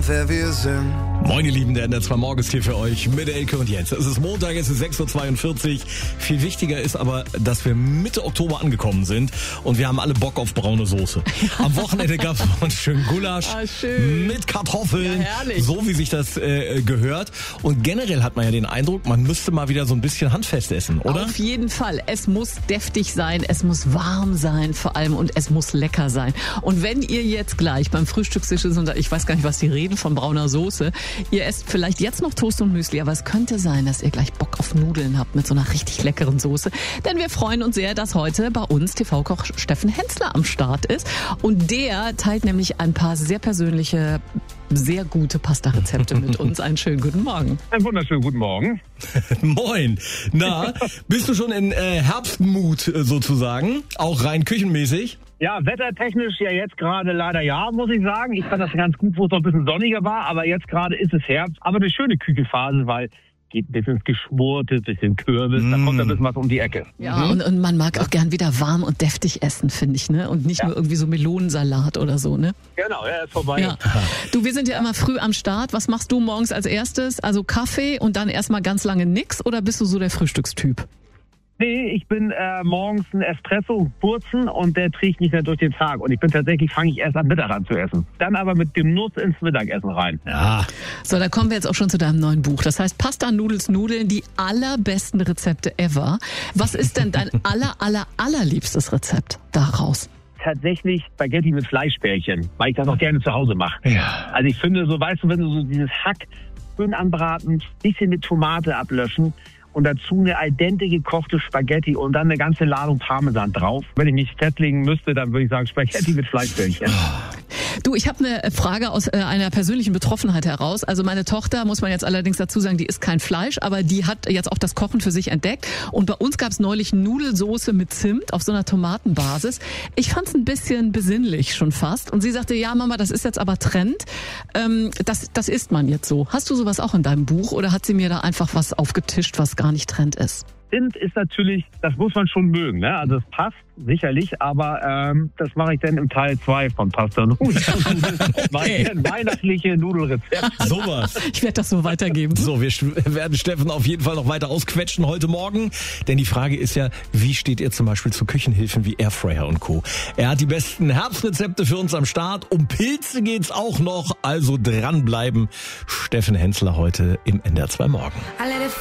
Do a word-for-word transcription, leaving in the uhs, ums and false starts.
wer wir sind. Moin ihr Lieben, der N R zwei Morgen ist hier für euch mit Elke und Jens. Es ist Montag, es ist sechs Uhr zweiundvierzig. Viel wichtiger ist aber, dass wir Mitte Oktober angekommen sind und wir haben alle Bock auf braune Soße. Am Wochenende gab es uns schön Gulasch ah, schön. mit Kartoffeln, ja, so wie sich das äh, gehört. Und generell hat man ja den Eindruck, man müsste mal wieder so ein bisschen handfest essen, oder? Auf jeden Fall. Es muss deftig sein, es muss warm sein vor allem und es muss lecker sein. Und wenn ihr jetzt gleich beim Frühstückstisch ist und ich weiß gar nicht, was die reden von brauner Soße, ihr esst vielleicht jetzt noch Toast und Müsli, aber es könnte sein, dass ihr gleich Bock auf Nudeln habt mit so einer richtig leckeren Soße. Denn wir freuen uns sehr, dass heute bei uns T V-Koch Steffen Hensler am Start ist. Und der teilt nämlich ein paar sehr persönliche, sehr gute Pasta-Rezepte mit uns. Einen schönen guten Morgen. Einen wunderschönen guten Morgen. Moin. Na, bist du schon in äh, Herbstmut äh, sozusagen? Auch rein küchenmäßig? Ja, wettertechnisch ja jetzt gerade leider ja, muss ich sagen. Ich fand das ganz gut, wo es noch ein bisschen sonniger war, aber jetzt gerade ist es Herbst. Aber eine schöne Küchenphase, weil geht ein bisschen ins Geschmorte, ein bisschen Kürbis, mm. da kommt ein bisschen was um die Ecke. Ja, mhm. und, und man mag auch gern wieder warm und deftig essen, finde ich, ne? Und nicht ja. nur irgendwie so Melonensalat oder so, ne? Genau, er ist vorbei. Ja. Du, wir sind ja immer früh am Start. Was machst du morgens als erstes? Also Kaffee und dann erstmal ganz lange nix oder bist du so der Frühstückstyp? Nee, ich bin äh, morgens ein Espresso Burzen und der trägt mich dann durch den Tag. Und ich bin tatsächlich, fange ich erst am Mittag an zu essen. Dann aber mit Genuss ins Mittagessen rein. Ja. So, da kommen wir jetzt auch schon zu deinem neuen Buch. Das heißt Pasta, Nudels, Nudeln, die allerbesten Rezepte ever. Was ist denn dein aller, aller, allerliebstes Rezept daraus? Tatsächlich Spaghetti mit Fleischbällchen, weil ich das auch gerne zu Hause mache. Ja. Also ich finde so, weißt du, wenn du so dieses Hack schön anbraten, bisschen mit Tomate ablöschen, und dazu eine al dente gekochte Spaghetti und dann eine ganze Ladung Parmesan drauf. Wenn ich mich festlegen müsste, dann würde ich sagen Spaghetti mit Fleischbällchen. Du, ich habe eine Frage aus äh, einer persönlichen Betroffenheit heraus. Also meine Tochter, muss man jetzt allerdings dazu sagen, die isst kein Fleisch, aber die hat jetzt auch das Kochen für sich entdeckt. Und bei uns gab es neulich Nudelsoße mit Zimt auf so einer Tomatenbasis. Ich fand es ein bisschen besinnlich schon fast. Und sie sagte, ja Mama, das ist jetzt aber Trend. Ähm, das, das isst man jetzt so. Hast du sowas auch in deinem Buch oder hat sie mir da einfach was aufgetischt, was gar nicht Trend ist? Zimt ist natürlich, das muss man schon mögen, ne? Also es passt sicherlich, aber ähm, das mache ich dann im Teil zwei von Pasta und Nudeln. Mein weihnachtliche Nudelrezept. Sowas. Ich werde das so weitergeben. So, wir werden Steffen auf jeden Fall noch weiter ausquetschen heute Morgen. Denn die Frage ist ja, wie steht ihr zum Beispiel zu Küchenhilfen wie Airfryer und Co.? Er hat die besten Herbstrezepte für uns am Start. Um Pilze geht's auch noch, also dranbleiben. Steffen Hensler heute im N R zwei Morgen.